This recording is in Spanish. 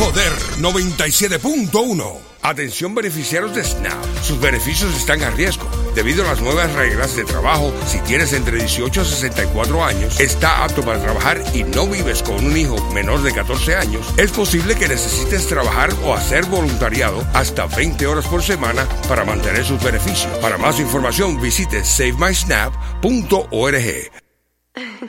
Poder 97.1. Atención beneficiarios de SNAP. Sus beneficios están a riesgo. Debido a las nuevas reglas de trabajo, si tienes entre 18 a 64 años, está apto para trabajar y no vives con un hijo menor de 14 años, es posible que necesites trabajar o hacer voluntariado hasta 20 horas por semana para mantener sus beneficios. Para más información, visite SaveMySNAP.org.